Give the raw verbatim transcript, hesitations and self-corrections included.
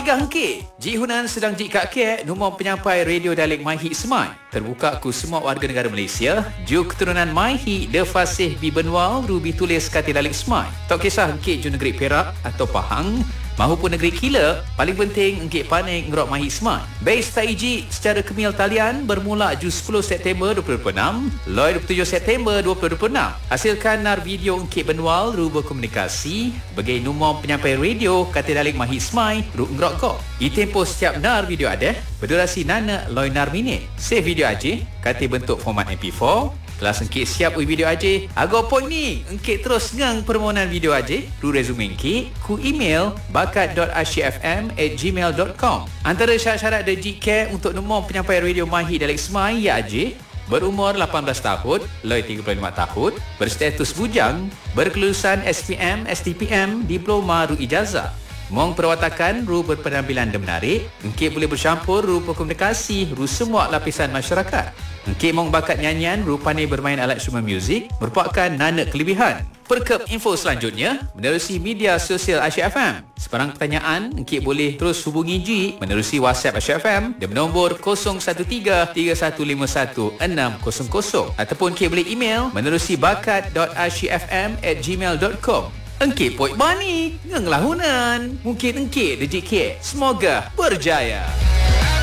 Megah hengkit. Ji Hunan sedang jik kat kek nombor penyampai radio dialek MyHit Smart. Terbuka ku semua warga negara Malaysia. Ju keturunan MyHit de fasih bi benwal rubi tulis kata dialek Smart. Tak kisah hengkit ju negeri Perak atau Pahang mahupun negeri Kila, paling penting engkit panik ngerok MyHit Smart. Base taiji secara kemil talian bermula ju sepuluh September dua ribu dua puluh enam, loi dua puluh tujuh September dua ribu dua puluh enam. Hasilkan nar video engkit benwal ru berkomunikasi bagi nombor penyampai radio kata dialek MyHit Smart ru ngerok ko. Itempo setiap nar video ada berdurasi nana loi nar minit. Save video aja kata bentuk format M P four. Kelas engkit siap ui video aja. Ago point ni, engkit terus ngang permohonan video aja. Ru resume engkit, ku email bakat dot asyikfm at gmail dot com. Antara syarat-syarat dan jika untuk nombor penyampai radio MyHit dialek Semai ya aja. Berumur lapan belas tahun, loi tiga puluh lima tahun, berstatus bujang, berkelulusan S P M, S T P M, diploma ru ijazah. Mong perwatakan ru berpenampilan dan menarik, engkit boleh bercampur ru berkomunikasi ru semua lapisan masyarakat. Engkit mong bakat nyanyian ru pandai bermain alat instrumen muzik merupakan nana kelebihan. Perkep info selanjutnya menerusi media sosial Asyik F M. Sebarang pertanyaan engkit boleh terus hubungi Ji menerusi WhatsApp Asyik F M di nombor kosong satu tiga tiga satu lima satu enam kosong kosong ataupun engkit boleh email menerusi bakat dot asyikfm at gmail dot com. Engkit poik bani, ngeng lahunan. Mungkin engkit dejik kek. Semoga berjaya.